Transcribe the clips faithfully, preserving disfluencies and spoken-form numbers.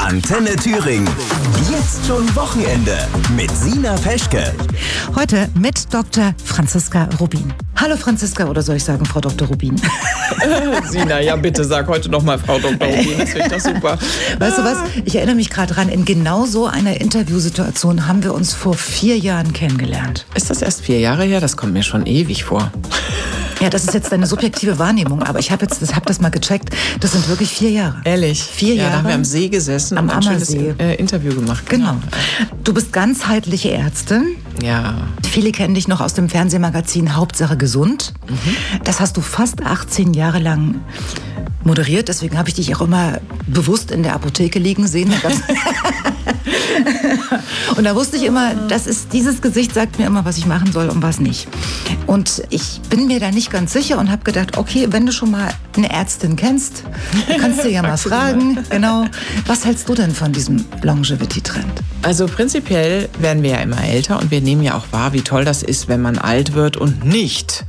Antenne Thüringen. Jetzt schon Wochenende mit Sina Peschke. Heute mit Doktor Franziska Rubin. Hallo Franziska, oder soll ich sagen Frau Doktor Rubin? Sina, ja bitte sag heute noch mal Frau Doktor Rubin, das finde ich doch super. Weißt du was, ich erinnere mich gerade dran, in genau so einer Interviewsituation haben wir uns vor vier Jahren kennengelernt. Ist das erst vier Jahre her? Das kommt mir schon ewig vor. Ja, das ist jetzt deine subjektive Wahrnehmung, aber ich habe jetzt, das, hab das mal gecheckt, das sind wirklich vier Jahre. Ehrlich? Vier ja, Jahre. Da haben wir am See gesessen am und ein schönes Ammersee. äh, Interview gemacht. Genau. Du bist ganzheitliche Ärztin. Ja. Viele kennen dich noch aus dem Fernsehmagazin Hauptsache Gesund. Mhm. Das hast du fast achtzehn Jahre lang moderiert, deswegen habe ich dich auch immer bewusst in der Apotheke liegen sehen. Und da wusste ich immer, das ist, dieses Gesicht sagt mir immer, was ich machen soll und was nicht. Und ich bin mir da nicht ganz sicher und habe gedacht, okay, wenn du schon mal eine Ärztin kennst, kannst du ja mal fragen, genau, was hältst du denn von diesem Longevity-Trend? Also prinzipiell werden wir ja immer älter und wir nehmen ja auch wahr, wie toll das ist, wenn man alt wird und nicht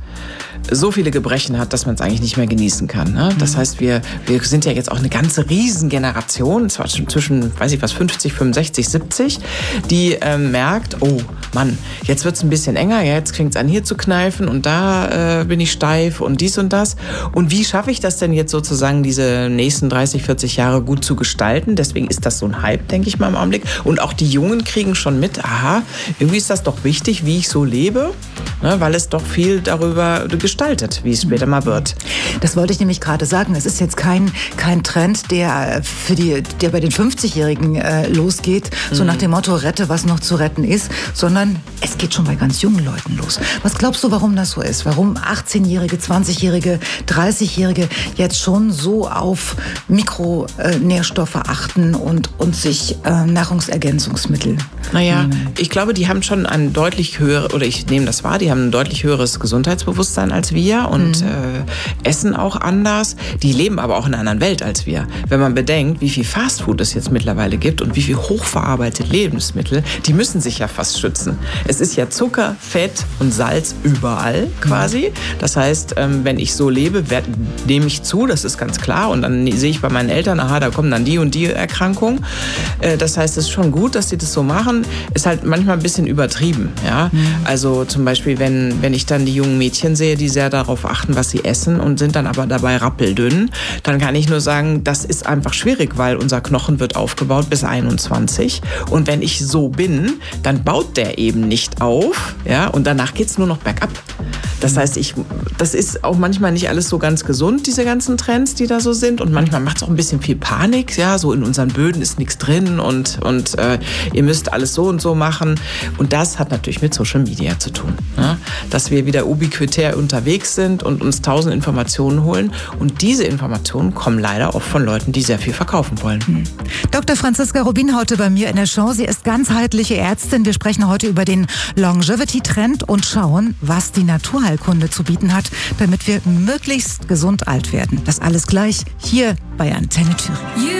so viele Gebrechen hat, dass man es eigentlich nicht mehr genießen kann. Ne? Das heißt, wir, wir sind ja jetzt auch eine ganze Riesengeneration, zwischen, weiß ich was, fünfzig, fünfundsechzig, siebzig, die ähm, merkt, oh Mann, jetzt wird es ein bisschen enger, ja, jetzt fängt es an hier zu kneifen und da äh, bin ich steif und dies und das. Und wie schaffe ich das denn jetzt sozusagen, diese nächsten dreißig, vierzig Jahre gut zu gestalten? Deswegen ist das so ein Hype, denke ich mal im Augenblick. Und auch die Jungen kriegen schon mit, aha, irgendwie ist das doch wichtig, wie ich so lebe, ne, weil es doch viel darüber gestaltet, wie es später mal wird. Das wollte ich nämlich gerade sagen. Es ist jetzt kein, kein Trend, der, für die, der bei den fünfzigjährigen äh, losgeht, so mhm. nach dem Motto, rette, was noch zu retten ist, sondern es geht schon bei ganz jungen Leuten los. Was glaubst du, warum das so ist? Warum achtzehnjährige, zwanzigjährige, dreißigjährige jetzt schon so auf Mikronährstoffe achten und, und sich äh, Nahrungsergänzungsmittel Naja, nehmen? Ich glaube, die haben schon ein deutlich höheres, oder ich nehme das wahr, die haben ein deutlich höheres Gesundheitsbewusstsein als wir und mhm. äh, essen auch anders. Die leben aber auch in einer anderen Welt als wir. Wenn man bedenkt, wie viel Fastfood es jetzt mittlerweile gibt und wie viel hochverarbeitete Lebensmittel, die müssen sich ja fast schützen. Es ist ja Zucker, Fett und Salz überall quasi. Das heißt, ähm, wenn ich so lebe, werd, nehme ich zu, das ist ganz klar. Und dann sehe ich bei meinen Eltern, aha, da kommen dann die und die Erkrankungen. Äh, das heißt, es ist schon gut, dass sie das so machen. Ist halt manchmal ein bisschen übertrieben. Ja? Mhm. Also zum Beispiel, wenn, wenn ich dann die jungen Mädchen sehe, die sehr darauf achten, was sie essen und sind dann aber dabei rappeldünn, dann kann ich nur sagen, das ist einfach schwierig, weil unser Knochen wird aufgebaut bis einundzwanzig. Und wenn ich so bin, dann baut der eben nicht auf, ja, und danach geht's nur noch bergab. Das heißt, ich, das ist auch manchmal nicht alles so ganz gesund, diese ganzen Trends, die da so sind. Und manchmal macht es auch ein bisschen viel Panik. Ja, so in unseren Böden ist nichts drin und, und äh, ihr müsst alles so und so machen. Und das hat natürlich mit Social Media zu tun. Ja? Dass wir wieder ubiquitär unterwegs sind und uns tausend Informationen holen. Und diese Informationen kommen leider auch von Leuten, die sehr viel verkaufen wollen. Hm. Doktor Franziska Rubin heute bei mir in der Show. Sie ist ganzheitliche Ärztin. Wir sprechen heute über den Longevity-Trend und schauen, was die Naturheilkunde zu bieten hat, damit wir möglichst gesund alt werden. Das alles gleich hier bei Antenne Thüringen.